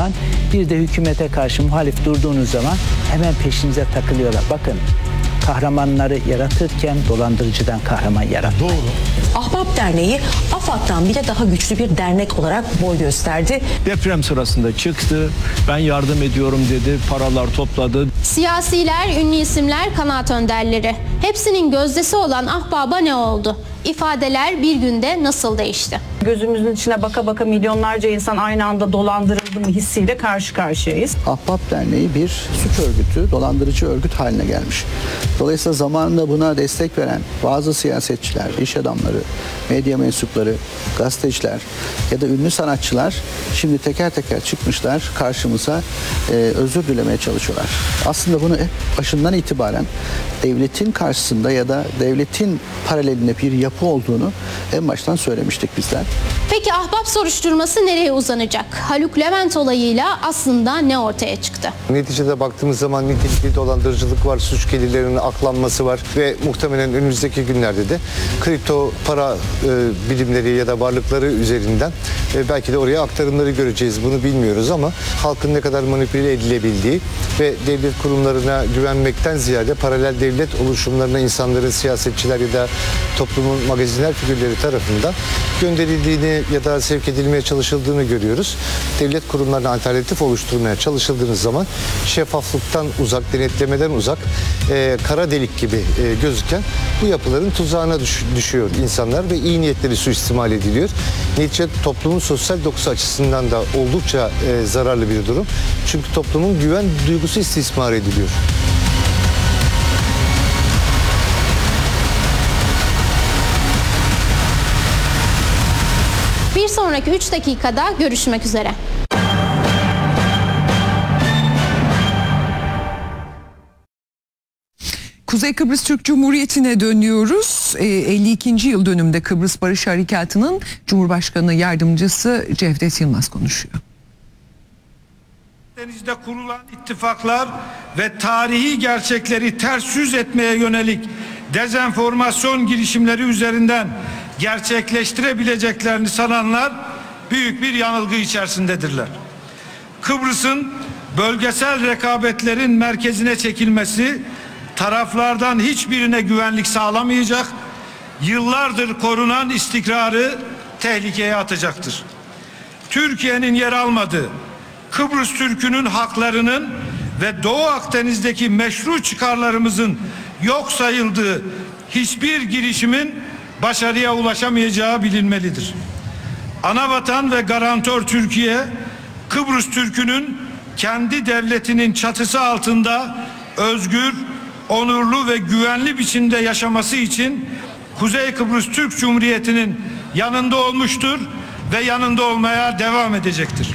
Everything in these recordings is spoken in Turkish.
zaman, bir de hükümete karşı muhalif durduğunuz zaman hemen peşinize takılıyorlar. Bakın, kahramanları yaratırken dolandırıcıdan kahraman yaratmayın. Doğru. Ahbap Derneği AFAD'dan bile daha güçlü bir dernek olarak boy gösterdi. Deprem sırasında çıktı, ben yardım ediyorum dedi, paralar topladı. Siyasiler, ünlü isimler, kanaat önderleri. Hepsinin gözdesi olan Ahbap'a ne oldu? İfadeler bir günde nasıl değişti? Gözümüzün içine baka baka milyonlarca insan aynı anda dolandırıldı mı hissiyle karşı karşıyayız. Ahbap Derneği bir suç örgütü, dolandırıcı örgüt haline gelmiş. Dolayısıyla zamanında buna destek veren bazı siyasetçiler, iş adamları, medya mensupları, gazeteciler ya da ünlü sanatçılar şimdi teker teker çıkmışlar karşımıza, özür dilemeye çalışıyorlar. Aslında bunu başından itibaren devletin karşısında ya da devletin paralelinde bir yapı olduğunu en baştan söylemiştik bizler. Peki Ahbap soruşturması nereye uzanacak? Haluk Levent olayıyla aslında ne ortaya çıktı? Neticede baktığımız zaman nitelikli dolandırıcılık var, suç gelirlerinin aklanması var ve muhtemelen önümüzdeki günlerde de kripto para birimleri ya da varlıkları üzerinden belki de oraya aktarımları göreceğiz. Bunu bilmiyoruz ama halkın ne kadar manipüle edilebildiği ve devlet kurumlarına güvenmekten ziyade paralel devlet oluşumlarına insanların, siyasetçiler ya da toplumun magazinel figürleri tarafından gönderildiğini ya da sevk edilmeye çalışıldığını görüyoruz. Devlet kurumlarına alternatif oluşturmaya çalışıldığınız zaman şeffaflıktan uzak, denetlemeden uzak, kara delik gibi gözüken bu yapıların tuzağına düşüyor insanlar ve iyi niyetleri suistimal ediliyor. Neticede toplumun sosyal dokusu açısından da oldukça zararlı bir durum. Çünkü toplumun güven duygusu istismar ediliyor. Bir sonraki 3 dakikada görüşmek üzere. Kuzey Kıbrıs Türk Cumhuriyeti'ne dönüyoruz. 52. yıl dönümünde Kıbrıs Barış Harekatı'nın Cumhurbaşkanı Yardımcısı Cevdet Yılmaz konuşuyor. Denizde kurulan ittifaklar ve tarihi gerçekleri ters yüz etmeye yönelik dezenformasyon girişimleri üzerinden gerçekleştirebileceklerini sananlar büyük bir yanılgı içerisindedirler. Kıbrıs'ın bölgesel rekabetlerin merkezine çekilmesi taraflardan hiçbirine güvenlik sağlamayacak, yıllardır korunan istikrarı tehlikeye atacaktır. Türkiye'nin yer almadığı, Kıbrıs Türk'ünün haklarının ve Doğu Akdeniz'deki meşru çıkarlarımızın yok sayıldığı hiçbir girişimin başarıya ulaşamayacağı bilinmelidir. Anavatan ve garantör Türkiye, Kıbrıs Türk'ünün kendi devletinin çatısı altında özgür, onurlu ve güvenli biçimde yaşaması için Kuzey Kıbrıs Türk Cumhuriyeti'nin yanında olmuştur ve yanında olmaya devam edecektir.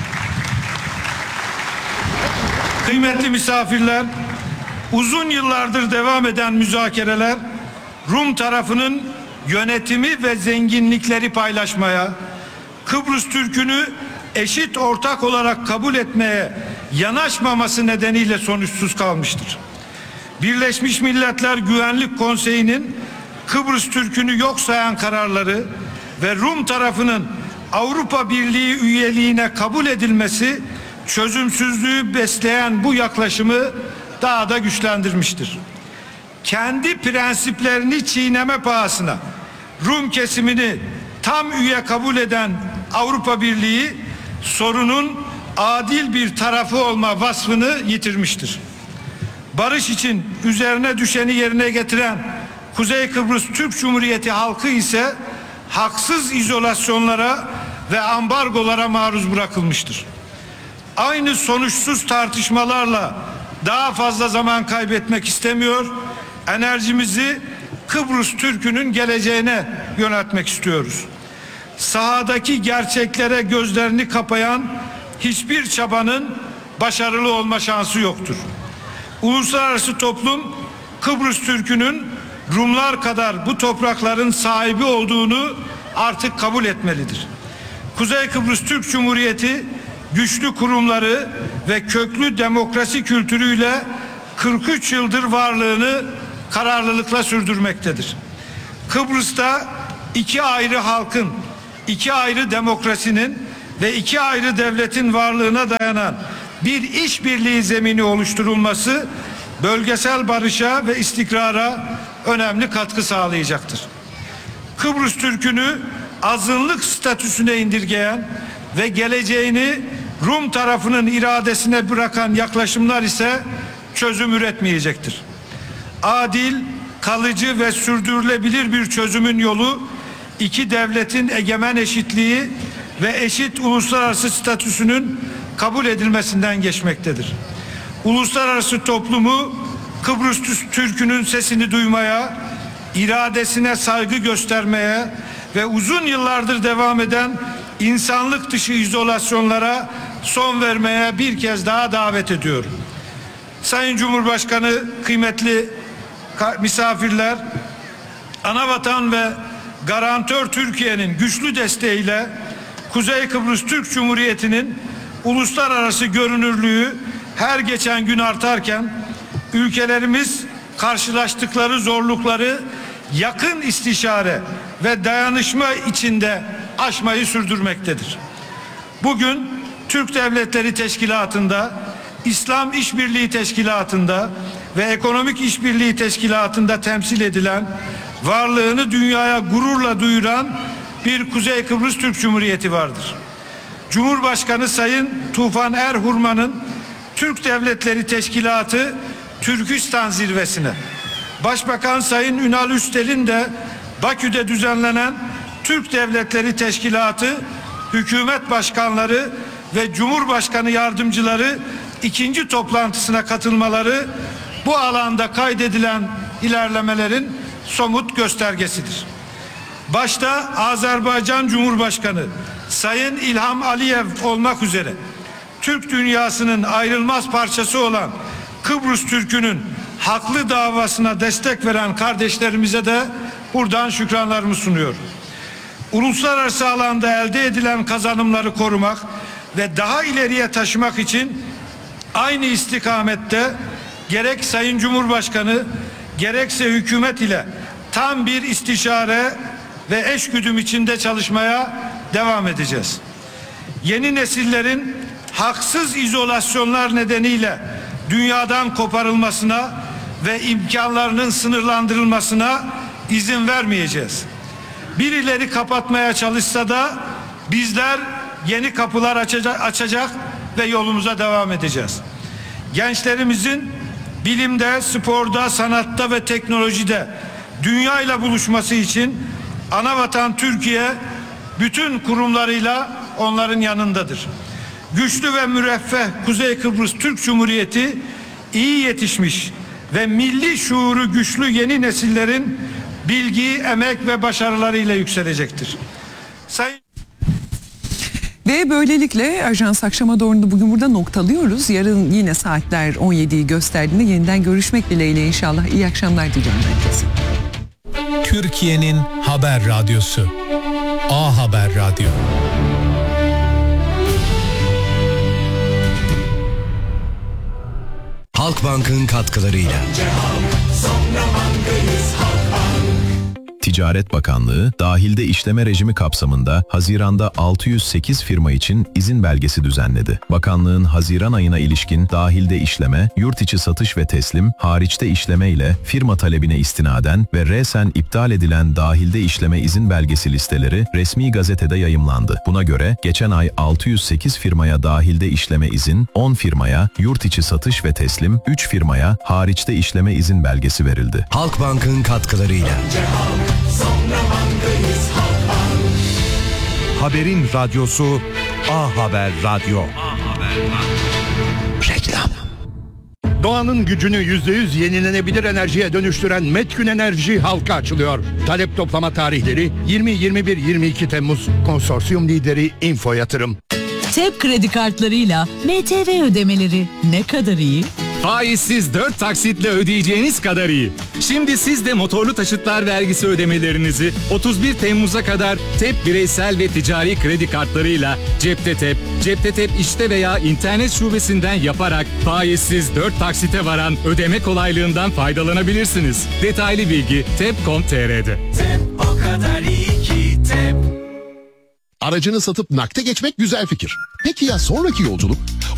Kıymetli misafirler, uzun yıllardır devam eden müzakereler Rum tarafının yönetimi ve zenginlikleri paylaşmaya, Kıbrıs Türk'ünü eşit ortak olarak kabul etmeye yanaşmaması nedeniyle sonuçsuz kalmıştır. Birleşmiş Milletler Güvenlik Konseyi'nin Kıbrıs Türk'ünü yok sayan kararları ve Rum tarafının Avrupa Birliği üyeliğine kabul edilmesi çözümsüzlüğü besleyen bu yaklaşımı daha da güçlendirmiştir. Kendi prensiplerini çiğneme pahasına Rum kesimini tam üye kabul eden Avrupa Birliği sorunun adil bir tarafı olma vasfını yitirmiştir. Barış için üzerine düşeni yerine getiren Kuzey Kıbrıs Türk Cumhuriyeti halkı ise haksız izolasyonlara ve ambargolara maruz bırakılmıştır. Aynı sonuçsuz tartışmalarla daha fazla zaman kaybetmek istemiyor, enerjimizi Kıbrıs Türk'ünün geleceğine yöneltmek istiyoruz. Sahadaki gerçeklere gözlerini kapayan hiçbir çabanın başarılı olma şansı yoktur. Uluslararası toplum Kıbrıs Türk'ünün Rumlar kadar bu toprakların sahibi olduğunu artık kabul etmelidir. Kuzey Kıbrıs Türk Cumhuriyeti güçlü kurumları ve köklü demokrasi kültürüyle 43 yıldır varlığını kararlılıkla sürdürmektedir. Kıbrıs'ta iki ayrı halkın, iki ayrı demokrasinin ve iki ayrı devletin varlığına dayanan bir işbirliği zemini oluşturulması bölgesel barışa ve istikrara önemli katkı sağlayacaktır. Kıbrıs Türk'ünü azınlık statüsüne indirgeyen ve geleceğini Rum tarafının iradesine bırakan yaklaşımlar ise çözüm üretmeyecektir. Adil, kalıcı ve sürdürülebilir bir çözümün yolu iki devletin egemen eşitliği ve eşit uluslararası statüsünün kabul edilmesinden geçmektedir. Uluslararası toplumu Kıbrıs Türk'ünün sesini duymaya, iradesine saygı göstermeye ve uzun yıllardır devam eden insanlık dışı izolasyonlara son vermeye bir kez daha davet ediyorum. Sayın Cumhurbaşkanı, kıymetli misafirler, Anavatan ve garantör Türkiye'nin güçlü desteğiyle Kuzey Kıbrıs Türk Cumhuriyeti'nin uluslararası görünürlüğü her geçen gün artarken ülkelerimiz karşılaştıkları zorlukları yakın istişare ve dayanışma içinde aşmayı sürdürmektedir. Bugün Türk Devletleri Teşkilatı'nda, İslam İşbirliği Teşkilatı'nda ve Ekonomik İşbirliği Teşkilatı'nda temsil edilen, varlığını dünyaya gururla duyuran bir Kuzey Kıbrıs Türk Cumhuriyeti vardır. Cumhurbaşkanı Sayın Tufan Erhurman'ın Türk Devletleri Teşkilatı Türkistan Zirvesi'ne, Başbakan Sayın Ünal Üstel'in de Bakü'de düzenlenen Türk Devletleri Teşkilatı hükümet başkanları ve Cumhurbaşkanı yardımcıları ikinci toplantısına katılmaları bu alanda kaydedilen ilerlemelerin somut göstergesidir. Başta Azerbaycan Cumhurbaşkanı Sayın İlham Aliyev olmak üzere Türk dünyasının ayrılmaz parçası olan Kıbrıs Türk'ünün haklı davasına destek veren kardeşlerimize de buradan şükranlarımı sunuyorum. Uluslararası alanda elde edilen kazanımları korumak ve daha ileriye taşımak için aynı istikamette gerek Sayın Cumhurbaşkanı gerekse hükümet ile tam bir istişare ve eşgüdüm içinde çalışmaya devam edeceğiz. Yeni nesillerin haksız izolasyonlar nedeniyle dünyadan koparılmasına ve imkanlarının sınırlandırılmasına izin vermeyeceğiz. Birileri kapatmaya çalışsa da bizler yeni kapılar açacak ve yolumuza devam edeceğiz. Gençlerimizin bilimde, sporda, sanatta ve teknolojide dünyayla buluşması için Anavatan Türkiye bütün kurumlarıyla onların yanındadır. Güçlü ve müreffeh Kuzey Kıbrıs Türk Cumhuriyeti iyi yetişmiş ve milli şuuru güçlü yeni nesillerin bilgi, emek ve başarılarıyla yükselecektir. Sayın Ve böylelikle Ajans Akşama Doğru'nu bugün burada noktalıyoruz. Yarın yine saatler 17'yi gösterdiğinde yeniden görüşmek dileğiyle inşallah. İyi akşamlar diyeceğim herkese. Türkiye'nin haber radyosu. A Haber Radyo. Halkbank'ın katkılarıyla. Ticaret Bakanlığı, dahilde işleme rejimi kapsamında Haziran'da 608 firma için izin belgesi düzenledi. Bakanlığın Haziran ayına ilişkin dahilde işleme, yurt içi satış ve teslim, hariçte işleme ile firma talebine istinaden ve resen iptal edilen dahilde işleme izin belgesi listeleri resmi gazetede yayımlandı. Buna göre geçen ay 608 firmaya dahilde işleme izin, 10 firmaya yurt içi satış ve teslim, 3 firmaya hariçte işleme izin belgesi verildi. Halkbank'ın katkılarıyla. Haberin radyosu A Haber Radyo. Reklam. Doğanın gücünü %100 yenilenebilir enerjiye dönüştüren Metgün Enerji halka açılıyor. Talep toplama tarihleri 20-21-22 Temmuz. Konsorsiyum lideri Info Yatırım. TEP kredi kartlarıyla MTV ödemeleri ne kadar iyi? Faizsiz 4 taksitle ödeyeceğiniz kadar iyi. Şimdi siz de motorlu taşıtlar vergisi ödemelerinizi 31 Temmuz'a kadar TEP bireysel ve ticari kredi kartlarıyla Cepte TEP işte veya internet şubesinden yaparak faizsiz 4 taksite varan ödeme kolaylığından faydalanabilirsiniz. Detaylı bilgi tep.com.tr'de. TEP o kadar iyi ki TEP. Aracını satıp nakde geçmek güzel fikir. Peki ya sonraki yolculuk?